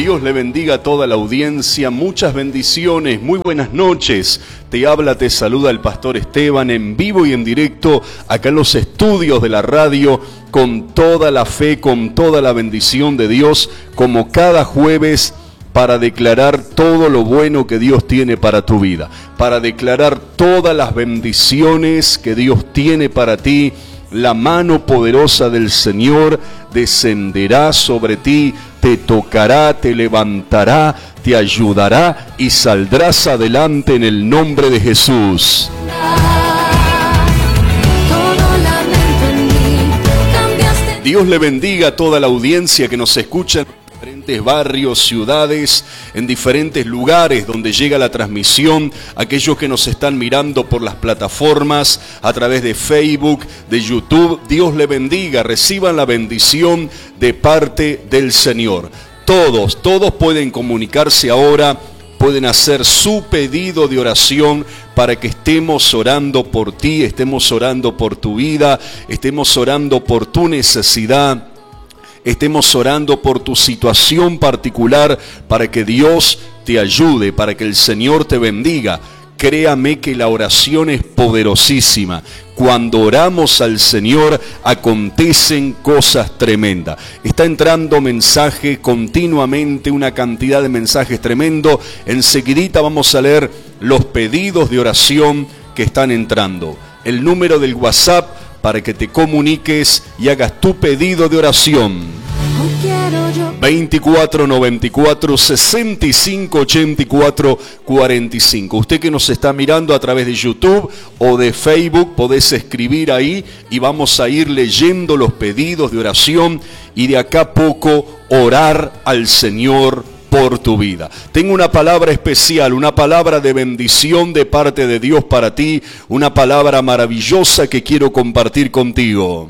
Dios le bendiga a toda la audiencia, muchas bendiciones, muy buenas noches. Te habla, te saluda el pastor Esteban en vivo y en directo acá en los estudios de la radio, con toda la fe, con toda la bendición de Dios, como cada jueves, para declarar todo lo bueno que Dios tiene para tu vida, para declarar todas las bendiciones que Dios tiene para ti. La mano poderosa del Señor descenderá sobre ti, te tocará, te levantará, te ayudará y saldrás adelante en el nombre de Jesús. Dios le bendiga a toda la audiencia que nos escucha en diferentes barrios, ciudades, en diferentes lugares donde llega la transmisión, aquellos que nos están mirando por las plataformas, a través de Facebook, de YouTube. Dios le bendiga, reciban la bendición de parte del Señor. Todos pueden comunicarse ahora, pueden hacer su pedido de oración para que estemos orando por ti, estemos orando por tu vida, estemos orando por tu necesidad, estemos orando por tu situación particular, para que Dios te ayude, para que el Señor te bendiga. Créame que la oración es poderosísima. Cuando oramos al Señor, acontecen cosas tremendas. Está entrando mensaje continuamente, una cantidad de mensajes tremendo. Enseguidita vamos a leer los pedidos de oración que están entrando. El número del WhatsApp para que te comuniques y hagas tu pedido de oración. 24 94 65 84 45. Usted que nos está mirando a través de YouTube o de Facebook, podés escribir ahí y vamos a ir leyendo los pedidos de oración y de acá a poco orar al Señor por tu vida. Tengo una palabra especial, una palabra de bendición de parte de Dios para ti, una palabra maravillosa que quiero compartir contigo.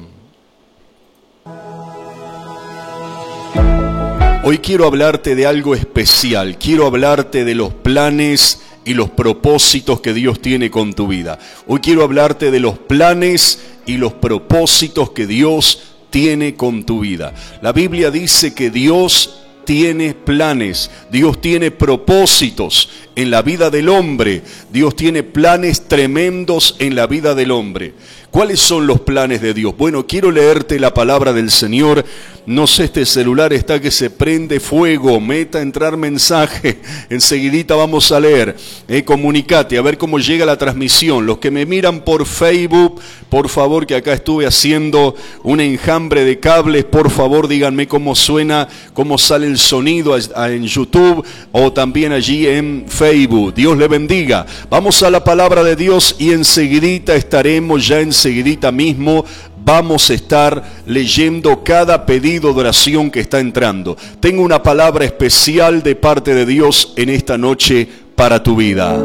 Hoy quiero hablarte de algo especial, quiero hablarte de los planes y los propósitos que Dios tiene con tu vida. Hoy quiero hablarte de los planes y los propósitos que Dios tiene con tu vida. La Biblia dice que Dios tiene planes, Dios tiene propósitos en la vida del hombre, Dios tiene planes tremendos en la vida del hombre. ¿Cuáles son los planes de Dios? Bueno, quiero leerte la palabra del Señor. No sé, este celular está que se prende fuego, meta a entrar mensaje, enseguidita vamos a leer. Comunicate, a ver cómo llega la transmisión. Los que me miran por Facebook, por favor, que acá estuve haciendo un enjambre de cables, por favor díganme cómo suena, cómo sale el sonido en YouTube o también allí en Facebook. Dios le bendiga. Vamos a la palabra de Dios y enseguidita estaremos, ya enseguidita mismo, vamos a estar leyendo cada pedido de oración que está entrando. Tengo una palabra especial de parte de Dios en esta noche para tu vida.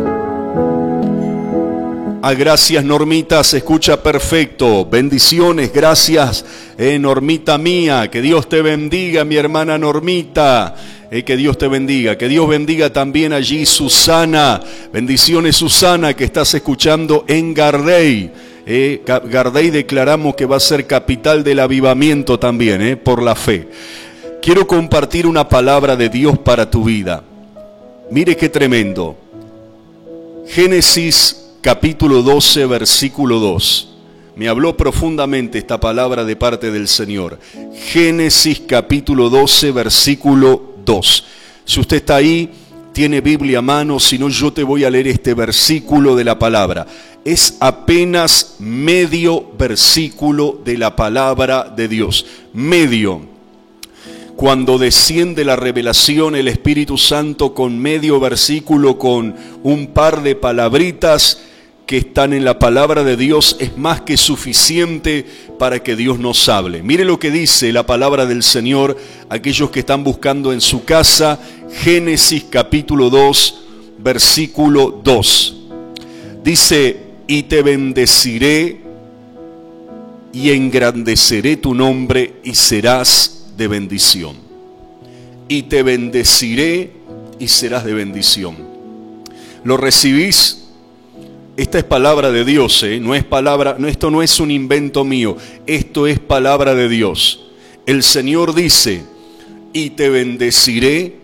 Gracias, Normita, se escucha perfecto. Bendiciones, gracias, Normita mía. Que Dios te bendiga, mi hermana Normita. Que Dios te bendiga. Que Dios bendiga también allí Susana. Bendiciones, Susana, que estás escuchando en Gardey. Gardey declaramos que va a ser capital del avivamiento también, por la fe. Quiero compartir una palabra de Dios para tu vida. Mire qué tremendo. Génesis capítulo 12, versículo 2. Me habló profundamente esta palabra de parte del Señor. Génesis capítulo 12, versículo 2. Si usted está ahí, tiene Biblia a mano, si no yo te voy a leer este versículo de la palabra. Es apenas medio versículo de la palabra de Dios. Medio. Cuando desciende la revelación, el Espíritu Santo con medio versículo, con un par de palabritas que están en la palabra de Dios, es más que suficiente para que Dios nos hable. Mire lo que dice la palabra del Señor, aquellos que están buscando en su casa, Génesis capítulo 2, versículo 2. Dice: y te bendeciré y engrandeceré tu nombre y serás de bendición. Y te bendeciré y serás de bendición. ¿Lo recibís? Esta es palabra de Dios, no es palabra, no, esto no es un invento mío, esto es palabra de Dios. El Señor dice: y te bendeciré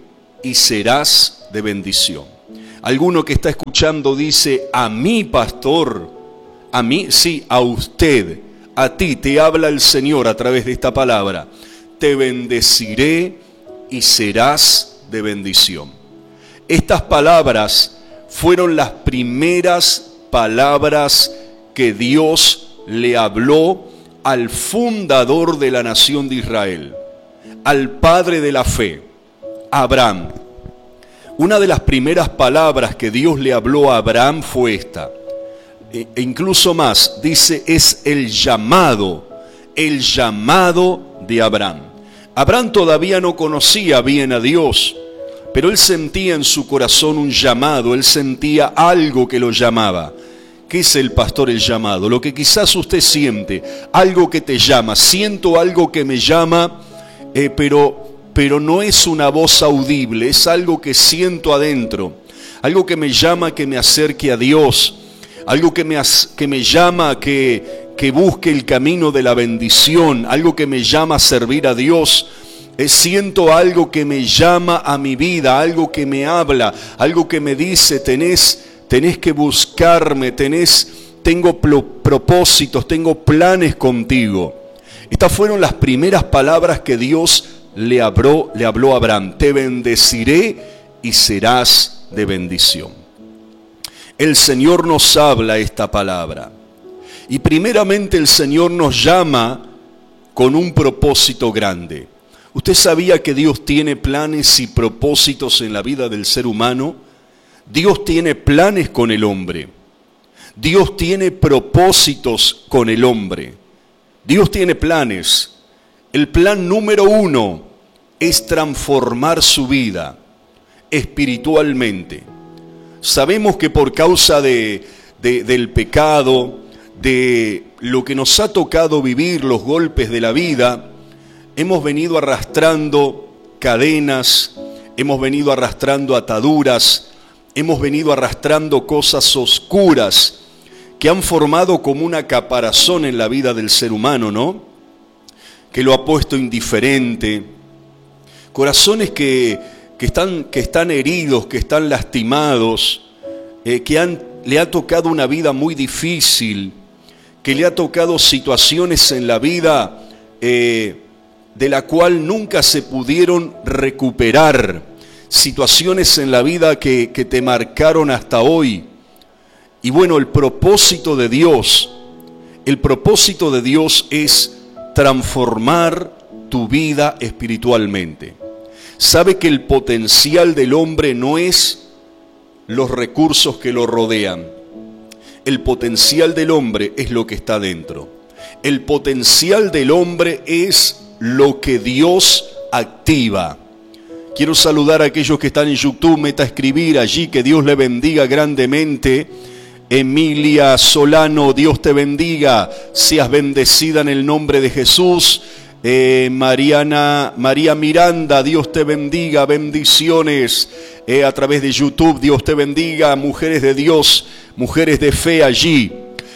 y serás de bendición. Alguno que está escuchando dice, a mí, pastor, a mí, sí, a usted, a ti te habla el Señor a través de esta palabra. Te bendeciré y serás de bendición. Estas palabras fueron las primeras palabras que Dios le habló al fundador de la nación de Israel, al padre de la fe, Abraham. Una de las primeras palabras que Dios le habló a Abraham fue esta. E incluso más, dice, es el llamado de Abraham. Abraham todavía no conocía bien a Dios, pero él sentía en su corazón un llamado, él sentía algo que lo llamaba. ¿Qué es el pastor, el llamado? Lo que quizás usted siente, algo que te llama. Siento algo que me llama, pero no es una voz audible, es algo que siento adentro, algo que me llama que me acerque a Dios, algo que me llama a que busque el camino de la bendición, algo que me llama a servir a Dios. Siento algo que me llama a mi vida, algo que me habla, algo que me dice, tenés que buscarme, tengo propósitos, tengo planes contigo. Estas fueron las primeras palabras que Dios le habló a Abraham. Te bendeciré y serás de bendición. El Señor nos habla esta palabra. Y primeramente el Señor nos llama con un propósito grande. ¿Usted sabía que Dios tiene planes y propósitos en la vida del ser humano? Dios tiene planes con el hombre. Dios tiene propósitos con el hombre. Dios tiene planes. El plan número 1 es transformar su vida espiritualmente. Sabemos que por causa del pecado, de lo que nos ha tocado vivir, los golpes de la vida, hemos venido arrastrando cadenas, hemos venido arrastrando ataduras, hemos venido arrastrando cosas oscuras que han formado como una caparazón en la vida del ser humano, ¿no? Que lo ha puesto indiferente. Corazones que están heridos, que están lastimados, le ha tocado una vida muy difícil, que le ha tocado situaciones en la vida de la cual nunca se pudieron recuperar, situaciones en la vida que te marcaron hasta hoy. Y bueno, el propósito de Dios es transformar tu vida espiritualmente. Sabe que el potencial del hombre no es los recursos que lo rodean. El potencial del hombre es lo que está dentro. El potencial del hombre es lo que Dios activa. Quiero saludar a aquellos que están en YouTube, meta a escribir allí, que Dios le bendiga grandemente. Emilia Solano, Dios te bendiga, seas bendecida en el nombre de Jesús. María Miranda, Dios te bendiga, bendiciones a través de YouTube, Dios te bendiga. Mujeres de Dios, mujeres de fe allí.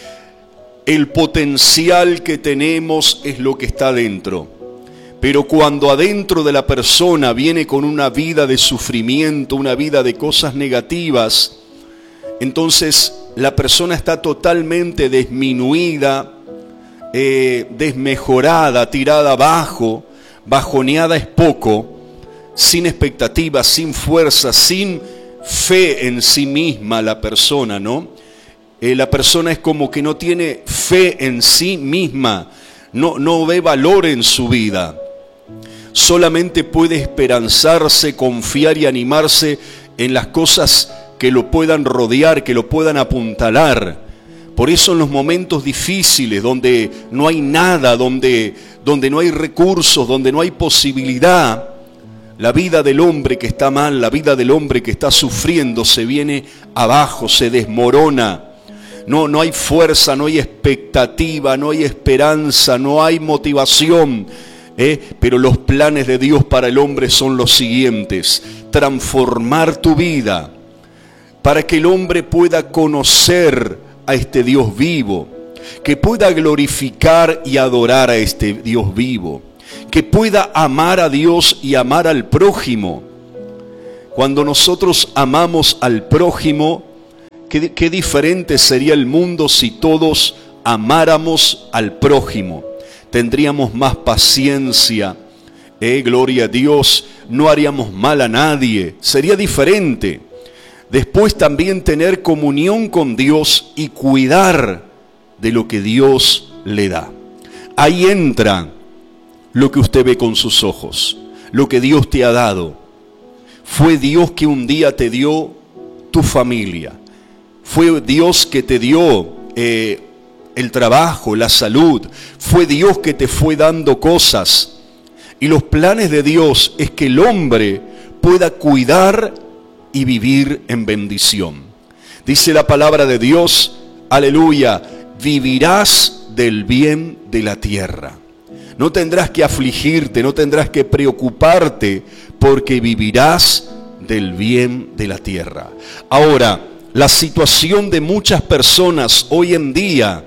El potencial que tenemos es lo que está dentro, pero cuando adentro de la persona viene con una vida de sufrimiento, una vida de cosas negativas, entonces la persona está totalmente disminuida, desmejorada, tirada abajo, bajoneada es poco, sin expectativas, sin fuerza, sin fe en sí misma la persona, ¿no? La persona es como que no tiene fe en sí misma, no ve valor en su vida. Solamente puede esperanzarse, confiar y animarse en las cosas que lo puedan rodear, que lo puedan apuntalar. Por eso en los momentos difíciles, donde no hay nada, donde no hay recursos, donde no hay posibilidad, la vida del hombre que está mal, la vida del hombre que está sufriendo se viene abajo, se desmorona. No hay fuerza, no hay expectativa, no hay esperanza, no hay motivación. Pero los planes de Dios para el hombre son los siguientes: transformar tu vida para que el hombre pueda conocer a este Dios vivo, que pueda glorificar y adorar a este Dios vivo, que pueda amar a Dios y amar al prójimo, Cuando nosotros amamos al prójimo, qué diferente sería el mundo si todos amáramos al prójimo. Tendríamos más paciencia, gloria a Dios, no haríamos mal a nadie, sería diferente. Después también tener comunión con Dios y cuidar de lo que Dios le da. Ahí entra lo que usted ve con sus ojos, lo que Dios te ha dado. Fue Dios que un día te dio tu familia. Fue Dios que te dio el trabajo, la salud. Fue Dios que te fue dando cosas. Y los planes de Dios es que el hombre pueda cuidar y vivir en bendición. Dice la palabra de Dios, aleluya, vivirás del bien de la tierra. No tendrás que afligirte, no tendrás que preocuparte, porque vivirás del bien de la tierra. Ahora, la situación de muchas personas hoy en día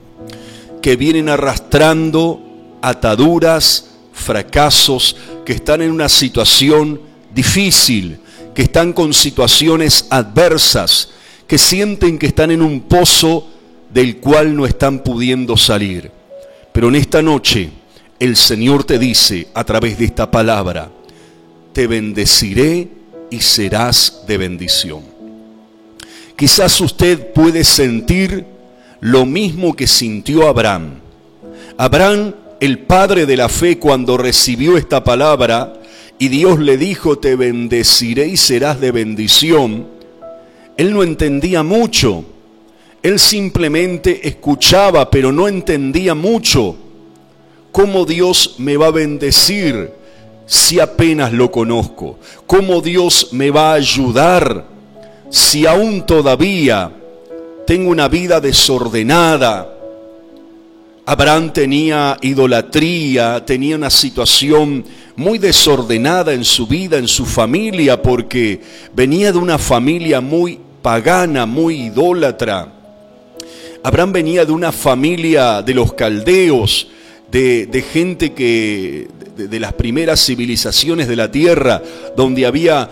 que vienen arrastrando ataduras, fracasos, que están en una situación difícil, que están con situaciones adversas, que sienten que están en un pozo del cual no están pudiendo salir. Pero en esta noche el Señor te dice a través de esta palabra: te bendeciré y serás de bendición. Quizás usted puede sentir lo mismo que sintió Abraham. Abraham, el padre de la fe, cuando recibió esta palabra y Dios le dijo: te bendeciré y serás de bendición, él no entendía mucho. Él simplemente escuchaba, pero no entendía mucho. ¿Cómo Dios me va a bendecir si apenas lo conozco? ¿Cómo Dios me va a ayudar si aún todavía tengo una vida desordenada? Abraham tenía idolatría, tenía una situación muy desordenada en su vida, en su familia, porque venía de una familia muy pagana, muy idólatra. Abraham venía de una familia de los caldeos, de gente que de las primeras civilizaciones de la tierra, donde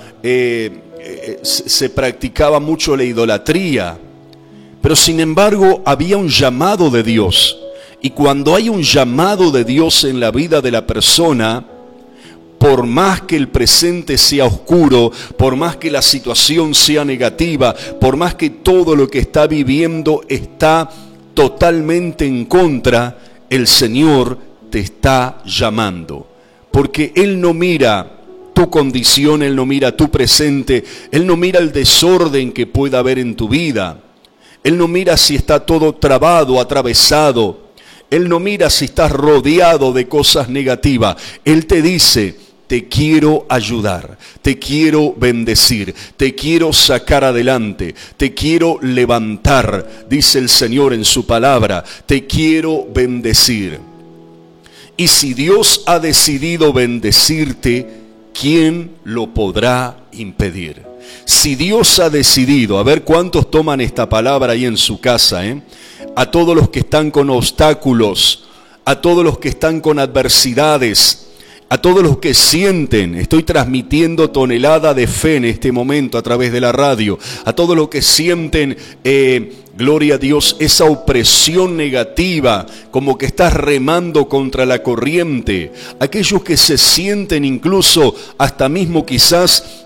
se practicaba mucho la idolatría. Pero sin embargo había un llamado de Dios, y cuando hay un llamado de Dios en la vida de la persona, por más que el presente sea oscuro, por más que la situación sea negativa, por más que todo lo que está viviendo está totalmente en contra, el Señor te está llamando. Porque Él no mira tu condición, Él no mira tu presente, Él no mira el desorden que pueda haber en tu vida. Él no mira si está todo trabado, atravesado. Él no mira si estás rodeado de cosas negativas. Él te dice: te quiero ayudar, te quiero bendecir, te quiero sacar adelante, te quiero levantar, dice el Señor en su palabra, te quiero bendecir. Y si Dios ha decidido bendecirte, ¿quién lo podrá impedir? Si Dios ha decidido, a ver cuántos toman esta palabra ahí en su casa, a todos los que están con obstáculos, a todos los que están con adversidades, a todos los que sienten, estoy transmitiendo tonelada de fe en este momento a través de la radio, a todos los que sienten, gloria a Dios, esa opresión negativa, como que estás remando contra la corriente, aquellos que se sienten incluso hasta mismo quizás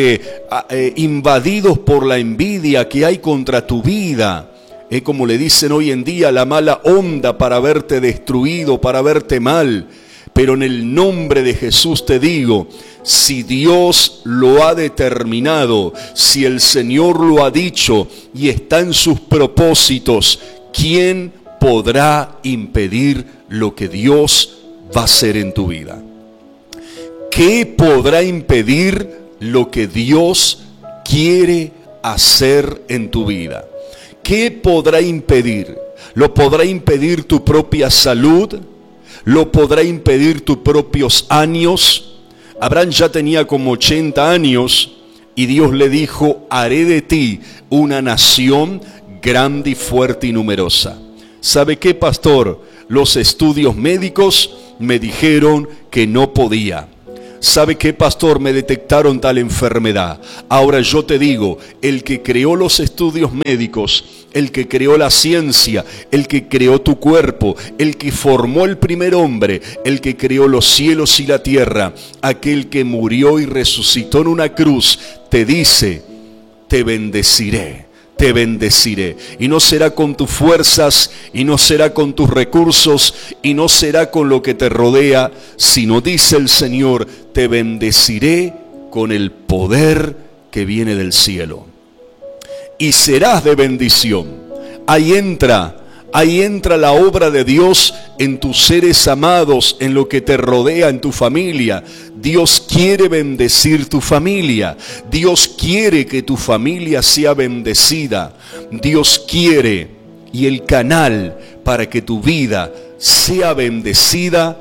invadidos por la envidia que hay contra tu vida, como le dicen hoy en día, la mala onda para verte destruido, para verte mal. Pero en el nombre de Jesús te digo, si Dios lo ha determinado, si el Señor lo ha dicho y está en sus propósitos, ¿quién podrá impedir lo que Dios va a hacer en tu vida? ¿Qué podrá impedir lo que Dios quiere hacer en tu vida? ¿Qué podrá impedir? ¿Lo podrá impedir tu propia salud? ¿Lo podrá impedir tus propios años? Abraham ya tenía como 80 años y Dios le dijo: haré de ti una nación grande y fuerte y numerosa. ¿Sabe qué, pastor? Los estudios médicos me dijeron que no podía. ¿sabe qué, pastor? Me detectaron tal enfermedad. Ahora yo te digo, el que creó los estudios médicos, el que creó la ciencia, el que creó tu cuerpo, el que formó el primer hombre, el que creó los cielos y la tierra, aquel que murió y resucitó en una cruz, te dice, te bendeciré. Te bendeciré, y no será con tus fuerzas, y no será con tus recursos, y no será con lo que te rodea, sino dice el Señor, te bendeciré con el poder que viene del cielo. Y serás de bendición. Ahí entra la obra de Dios en tus seres amados, en lo que te rodea, en tu familia. Dios quiere bendecir tu familia. Dios quiere que tu familia sea bendecida. Dios quiere, y el canal para que tu vida sea bendecida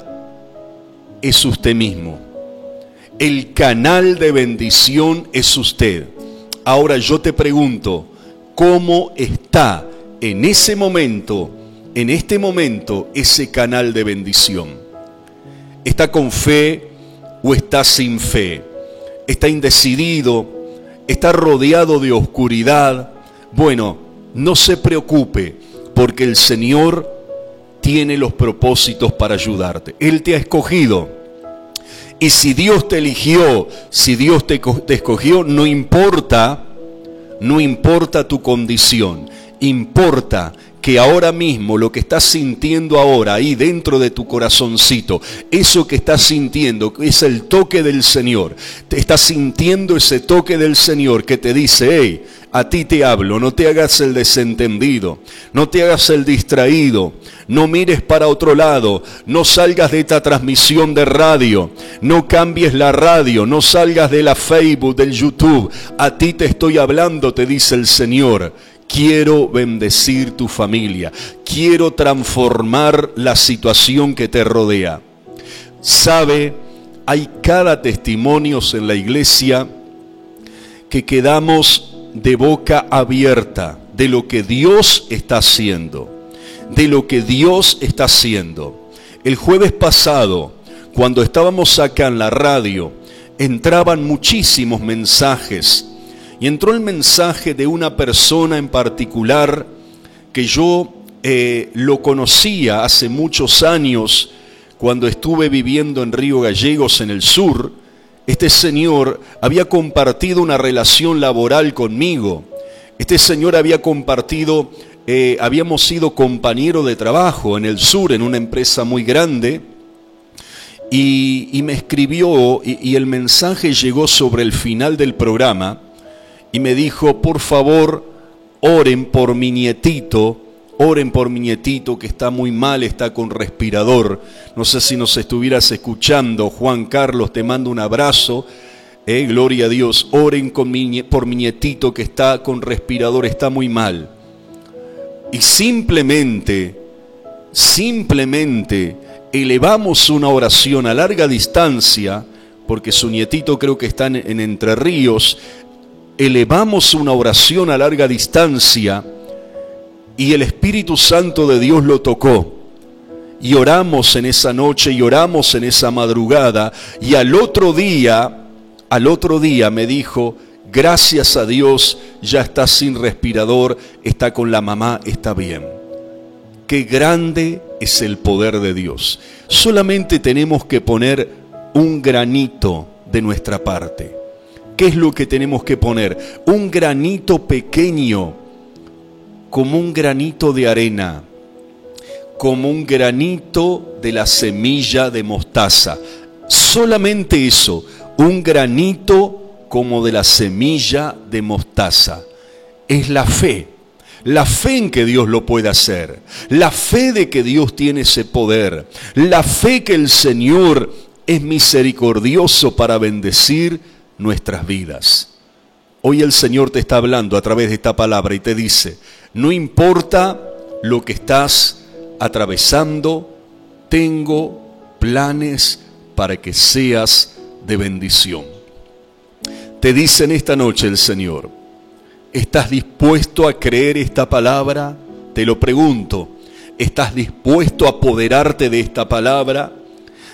es usted mismo. El canal de bendición es usted. Ahora yo te pregunto, ¿cómo está en ese momento, en este momento, ese canal de bendición? ¿Está con fe o está sin fe? ¿Está indecidido? ¿Está rodeado de oscuridad? Bueno, no se preocupe, porque el Señor tiene los propósitos para ayudarte. Él te ha escogido. Y si Dios te eligió, si Dios te escogió, no importa tu condición. Importa que ahora mismo lo que estás sintiendo ahora ahí dentro de tu corazoncito, eso que estás sintiendo es el toque del Señor. Te estás sintiendo ese toque del Señor que te dice, hey, a ti te hablo, no te hagas el desentendido, no te hagas el distraído, no mires para otro lado, no salgas de esta transmisión de radio, no cambies la radio, no salgas de la Facebook, del YouTube. A ti te estoy hablando, te dice el Señor. Quiero bendecir tu familia. Quiero transformar la situación que te rodea. Sabe, hay cada testimonios en la iglesia que quedamos de boca abierta de lo que Dios está haciendo. De lo que Dios está haciendo. El jueves pasado, cuando estábamos acá en la radio, entraban muchísimos mensajes. Y entró el mensaje de una persona en particular que yo lo conocía hace muchos años cuando estuve viviendo en Río Gallegos, en el sur. Este señor había compartido una relación laboral conmigo. Este señor había compartido, habíamos sido compañeros de trabajo en el sur, en una empresa muy grande. Y me escribió, y el mensaje llegó sobre el final del programa. Y me dijo, por favor, oren por mi nietito que está muy mal, está con respirador. No sé si nos estuvieras escuchando, Juan Carlos, te mando un abrazo, gloria a Dios. Oren por mi nietito que está con respirador, está muy mal. Y simplemente elevamos una oración a larga distancia, porque su nietito creo que está en Entre Ríos. Elevamos una oración a larga distancia y el Espíritu Santo de Dios lo tocó. Y oramos en esa noche y oramos en esa madrugada. Y al otro día me dijo, gracias a Dios, ya está sin respirador, está con la mamá, está bien. Qué grande es el poder de Dios. Solamente tenemos que poner un granito de nuestra parte. ¿Qué es lo que tenemos que poner? Un granito pequeño, como un granito de arena, como un granito de la semilla de mostaza. Solamente eso, un granito como de la semilla de mostaza. Es la fe en que Dios lo puede hacer, la fe de que Dios tiene ese poder, la fe que el Señor es misericordioso para bendecir nuestras vidas. Hoy el Señor te está hablando a través de esta palabra y te dice, no importa lo que estás atravesando, tengo planes para que seas de bendición. Te dice en esta noche el Señor, ¿estás dispuesto a creer esta palabra? Te lo pregunto, ¿estás dispuesto a apoderarte de esta palabra?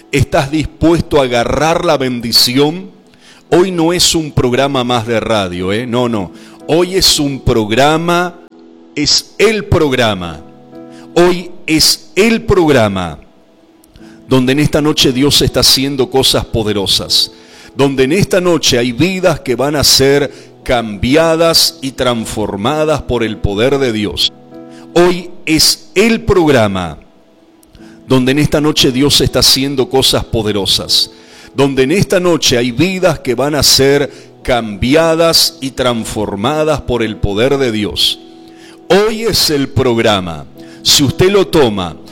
¿Estás dispuesto a agarrar la bendición? Hoy no es un programa más de radio, no. Hoy es un programa, es el programa. Hoy es el programa donde en esta noche Dios está haciendo cosas poderosas. Donde en esta noche hay vidas que van a ser cambiadas y transformadas por el poder de Dios. Hoy es el programa donde en esta noche Dios está haciendo cosas poderosas. Donde en esta noche hay vidas que van a ser cambiadas y transformadas por el poder de Dios. Hoy es el programa. Si usted lo toma,